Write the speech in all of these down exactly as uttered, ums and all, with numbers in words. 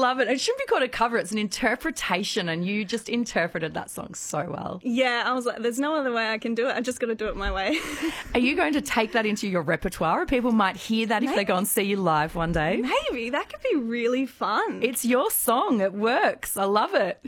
love it. It shouldn't be called a cover. It's an interpretation, and you just interpreted that song so well. Yeah, I was like, there's no other way I can do it. I just got to do it my way. Are you going to take that into your repertoire? People might hear that if Maybe. they go and see you live one day. Maybe. That could be really fun. It's your song. It works. I love it.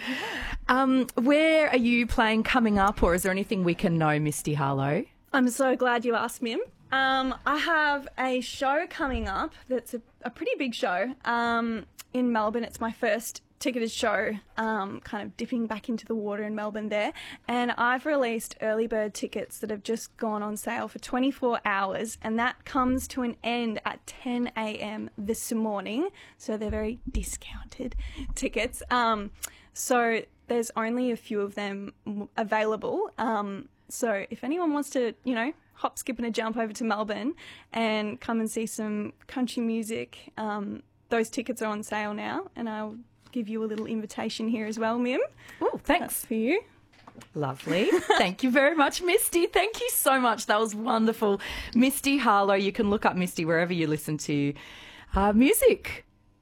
Um, where are you playing coming up, or is there anything we can know, Misty Harlow? I'm so glad you asked, Mim. Um, I have a show coming up that's a, a pretty big show um, in Melbourne. It's my first ticketed show, um, kind of dipping back into the water in Melbourne there. And I've released early bird tickets that have just gone on sale for twenty-four hours, and that comes to an end at ten a.m. this morning. So they're very discounted tickets. Um, so there's only a few of them available. Um, so if anyone wants to, you know, hop, skip and a jump over to Melbourne and come and see some country music, um, those tickets are on sale now, and I'll give you a little invitation here as well, Mim. Oh, thanks. That's for you. Lovely. Thank you very much, Misty. Thank you so much. That was wonderful. Misty Harlow. You can look up Misty wherever you listen to uh, music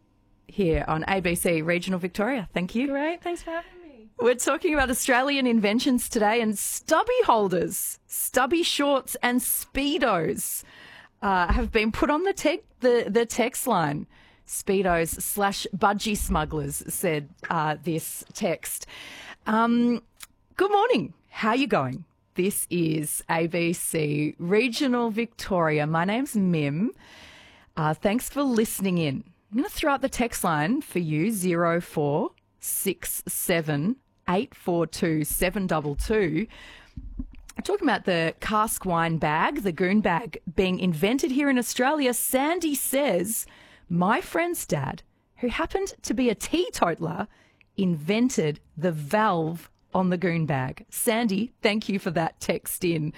here on A B C Regional Victoria. Thank you. Great. Thanks for having me. We're talking about Australian inventions today, and stubby holders, stubby shorts and Speedos uh, have been put on the, te- the, the text line. Speedos slash budgie smugglers, said uh, this text. Um, good morning. How are you going? This is A B C Regional Victoria. My name's Mim. Uh, thanks for listening in. I'm going to throw out the text line for you, zero four six seven eight four two seven two two. I'm talking about the cask wine bag, the goon bag, being invented here in Australia. Sandy says, my friend's dad, who happened to be a teetotaler, invented the valve on the goon bag. Sandy, thank you for that text in.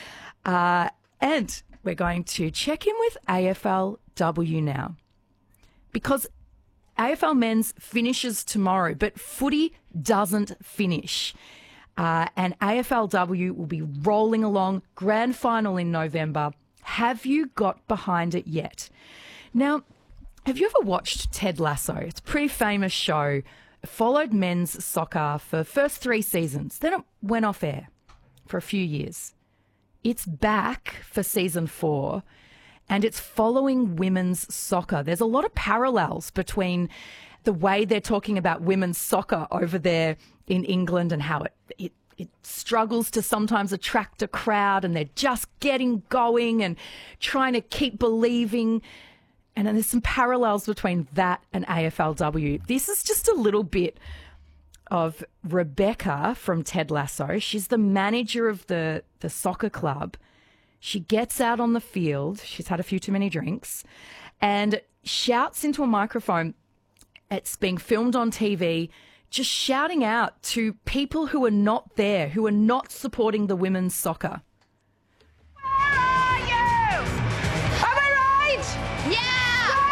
Uh, and we're going to check in with A F L W now, because A F L men's finishes tomorrow, but footy doesn't finish. Uh, and A F L W will be rolling along, grand final in November. Have you got behind it yet? Now, have you ever watched Ted Lasso? It's a pretty famous show. It followed men's soccer for the first three seasons. Then it went off air for a few years. It's back for season four, and it's following women's soccer. There's a lot of parallels between the way they're talking about women's soccer over there in England and how it, it, it struggles to sometimes attract a crowd, and they're just getting going and trying to keep believing. And then there's some parallels between that and A F L W. This is just a little bit of Rebecca from Ted Lasso. She's the manager of the, the soccer club. She gets out on the field. She's had a few too many drinks and shouts into a microphone. It's being filmed on T V, just shouting out to people who are not there, who are not supporting the women's soccer.